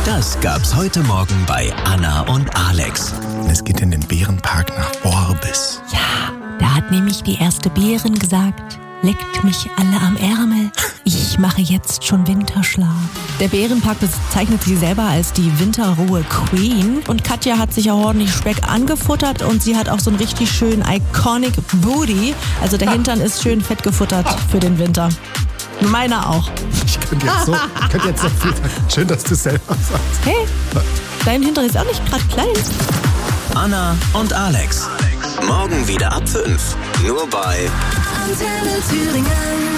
Das gab's heute Morgen bei Anna und Alex. Es geht in den Bärenpark nach Orbis. Ja, da hat nämlich die erste Bärin gesagt, leckt mich alle am Ärmel. Ich mache jetzt schon Winterschlaf. Der Bärenpark bezeichnet sie selber als die Winterruhe Queen. Und Katja hat sich ja ordentlich Speck angefuttert und sie hat auch so einen richtig schönen Iconic Booty. Also der Hintern ist schön fett gefuttert für den Winter. Meiner auch. Ich könnte jetzt so viel sagen. Schön, dass du selber sagst. Hey, dein Hintern ist auch nicht gerade klein. Anna und Alex. Morgen wieder ab 5. Nur bei Antenne Thüringen.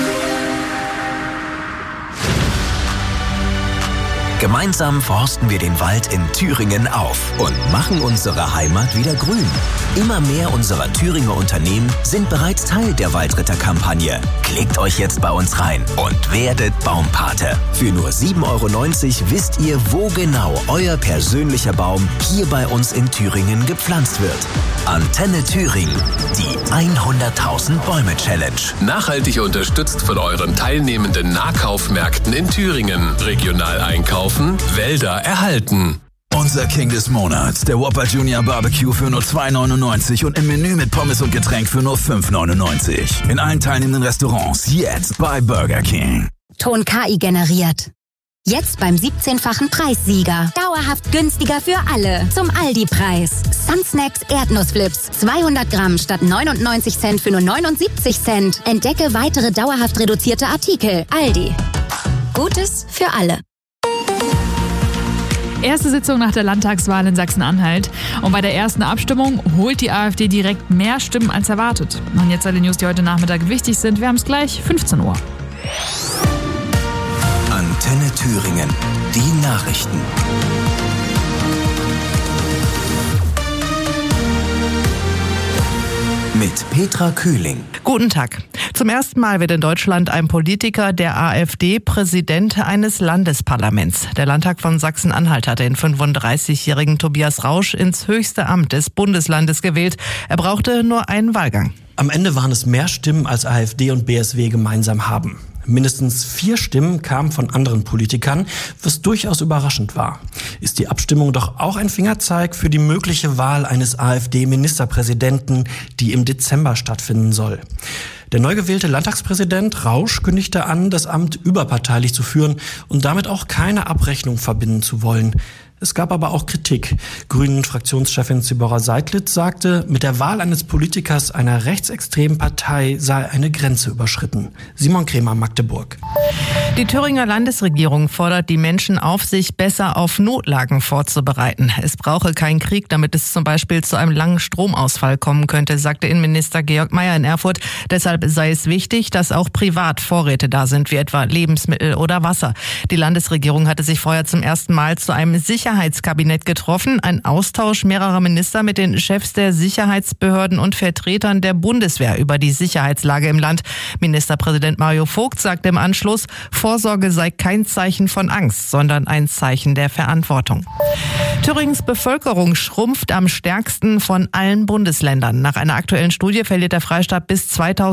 Gemeinsam forsten wir den Wald in Thüringen auf und machen unsere Heimat wieder grün. Immer mehr unserer Thüringer Unternehmen sind bereits Teil der Waldritter-Kampagne. Klickt euch jetzt bei uns rein und werdet Baumpate. Für nur 7,90 € wisst ihr, wo genau euer persönlicher Baum hier bei uns in Thüringen gepflanzt wird. Antenne Thüringen, die 100.000 Bäume-Challenge. Nachhaltig unterstützt von euren teilnehmenden Nahkaufmärkten in Thüringen. Regional einkaufen, Wälder erhalten. Unser King des Monats, der Whopper Junior Barbecue für nur 2,99 € und im Menü mit Pommes und Getränk für nur 5,99 €. In allen teilnehmenden Restaurants jetzt bei Burger King. Ton KI generiert. Jetzt beim 17-fachen Preissieger. Dauerhaft günstiger für alle. Zum Aldi-Preis. Sunsnacks Erdnussflips. 200 Gramm statt 99 Cent für nur 79 Cent. Entdecke weitere dauerhaft reduzierte Artikel. Aldi. Gutes für alle. Erste Sitzung nach der Landtagswahl in Sachsen-Anhalt. Und bei der ersten Abstimmung holt die AfD direkt mehr Stimmen als erwartet. Und jetzt alle News, die heute Nachmittag wichtig sind. Wir haben es gleich, 15 Uhr. Antenne Thüringen, die Nachrichten. Mit Petra Kühling. Guten Tag. Zum ersten Mal wird in Deutschland ein Politiker der AfD Präsident eines Landesparlaments. Der Landtag von Sachsen-Anhalt hatte den 35-jährigen Tobias Rausch ins höchste Amt des Bundeslandes gewählt. Er brauchte nur einen Wahlgang. Am Ende waren es mehr Stimmen, als AfD und BSW gemeinsam haben. Mindestens 4 Stimmen kamen von anderen Politikern, was durchaus überraschend war. Ist die Abstimmung doch auch ein Fingerzeig für die mögliche Wahl eines AfD-Ministerpräsidenten, die im Dezember stattfinden soll. Der neu gewählte Landtagspräsident Rausch kündigte an, das Amt überparteilich zu führen und damit auch keine Abrechnung verbinden zu wollen. Es gab aber auch Kritik. Grünen-Fraktionschefin Zibora Seidlitz sagte, mit der Wahl eines Politikers einer rechtsextremen Partei sei eine Grenze überschritten. Simon Kremer, Magdeburg. Die Thüringer Landesregierung fordert die Menschen auf, sich besser auf Notlagen vorzubereiten. Es brauche keinen Krieg, damit es zum Beispiel zu einem langen Stromausfall kommen könnte, sagte Innenminister Georg Mayer in Erfurt. Deshalb sei es wichtig, dass auch privat Vorräte da sind, wie etwa Lebensmittel oder Wasser. Die Landesregierung hatte sich vorher zum ersten Mal zu einem Sicherheitskabinett getroffen, ein Austausch mehrerer Minister mit den Chefs der Sicherheitsbehörden und Vertretern der Bundeswehr über die Sicherheitslage im Land. Ministerpräsident Mario Vogt sagte im Anschluss, Vorsorge sei kein Zeichen von Angst, sondern ein Zeichen der Verantwortung. Thüringens Bevölkerung schrumpft am stärksten von allen Bundesländern. Nach einer aktuellen Studie verliert der Freistaat bis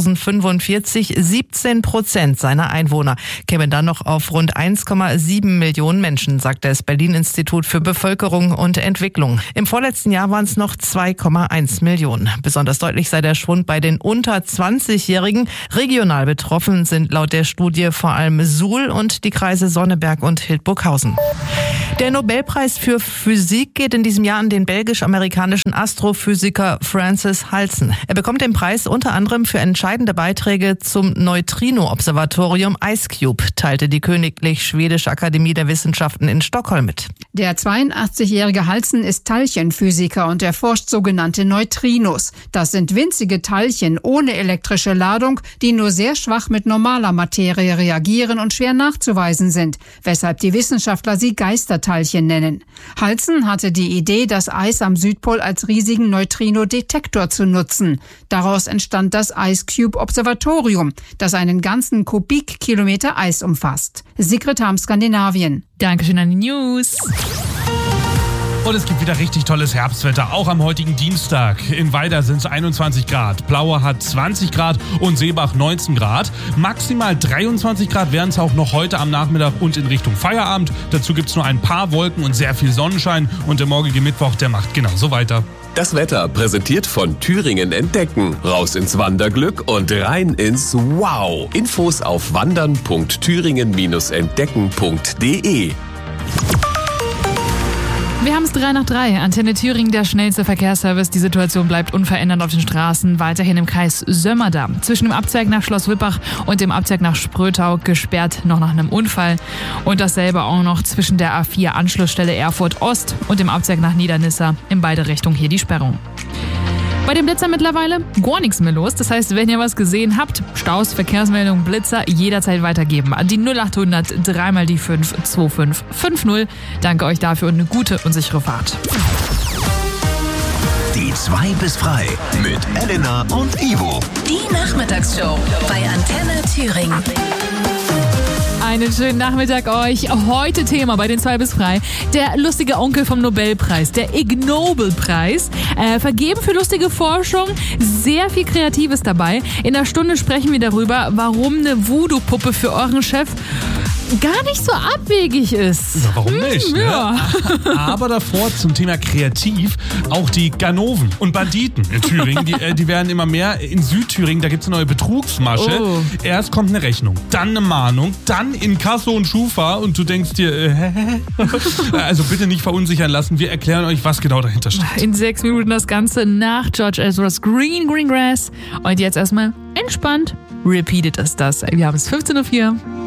2045 17% seiner Einwohner. Kämen dann noch auf rund 1,7 Millionen Menschen, sagt das Berlin-Institut für Bevölkerung und Entwicklung. Im vorletzten Jahr waren es noch 2,1 Millionen. Besonders deutlich sei der Schwund bei den unter 20-Jährigen. Regional betroffen sind laut der Studie vor allem Suhl und die Kreise Sonneberg und Hildburghausen. Der Nobelpreis für Physik geht in diesem Jahr an den belgisch-amerikanischen Astrophysiker Francis Halsen. Er bekommt den Preis unter anderem für entscheidende Beiträge zum Neutrino-Observatorium IceCube, teilte die Königlich Schwedische Akademie der Wissenschaften in Stockholm mit. Der 82-jährige Halsen ist Teilchenphysiker und erforscht sogenannte Neutrinos. Das sind winzige Teilchen ohne elektrische Ladung, die nur sehr schwach mit normaler Materie reagieren und schwer nachzuweisen sind, weshalb die Wissenschaftler sie Geisterteilchen nennen. Halsen hatte die Idee, das Eis am Südpol als riesigen Neutrino-Detektor zu nutzen. Daraus entstand das IceCube-Observatorium, das einen ganzen Kubikkilometer Eis umfasst. Sigrid Harm, Skandinavien. Dankeschön an die News. Und es gibt wieder richtig tolles Herbstwetter, auch am heutigen Dienstag. In Weida sind es 21 Grad, Plaue hat 20 Grad und Seebach 19 Grad. Maximal 23 Grad werden es auch noch heute am Nachmittag und in Richtung Feierabend. Dazu gibt es nur ein paar Wolken und sehr viel Sonnenschein. Und der morgige Mittwoch, der macht genauso weiter. Das Wetter präsentiert von Thüringen Entdecken. Raus ins Wanderglück und rein ins Wow. Infos auf wandern.thüringen-entdecken.de. Wir haben es 3 nach 3. Antenne Thüringen, der schnellste Verkehrsservice. Die Situation bleibt unverändert auf den Straßen. Weiterhin im Kreis Sömmerda. Zwischen dem Abzweig nach Schloss Wippach und dem Abzweig nach Sprötau gesperrt noch nach einem Unfall. Und dasselbe auch noch zwischen der A4 Anschlussstelle Erfurt Ost und dem Abzweig nach Niedernissa. In beide Richtungen hier die Sperrung. Bei den Blitzern mittlerweile gar nichts mehr los. Das heißt, wenn ihr was gesehen habt, Staus, Verkehrsmeldungen, Blitzer, jederzeit weitergeben an die 0800 3 mal die 5 2550. Danke euch dafür und eine gute und sichere Fahrt. Die 2 bis frei mit Elena und Ivo. Die Nachmittagsshow bei Antenne Thüringen. Einen schönen Nachmittag euch. Heute Thema bei den 2 bis frei. Der lustige Onkel vom Nobelpreis, der Ig Nobel-Preis. Vergeben für lustige Forschung. Sehr viel Kreatives dabei. In einer Stunde sprechen wir darüber, warum eine Voodoo-Puppe für euren Chef gar nicht so abwegig ist. Ja, warum nicht? Ja. Ne? Aber davor zum Thema kreativ auch die Ganoven und Banditen in Thüringen. Die werden immer mehr. In Südthüringen, da gibt es eine neue Betrugsmasche. Oh. Erst kommt eine Rechnung, dann eine Mahnung, dann Inkasso und Schufa und du denkst dir, Also bitte nicht verunsichern lassen. Wir erklären euch, was genau dahinter steckt. In 6 Minuten das Ganze nach George Ezra's Green Grass. Und jetzt erstmal entspannt. Repeated ist das. Wir haben es 15:04 Uhr.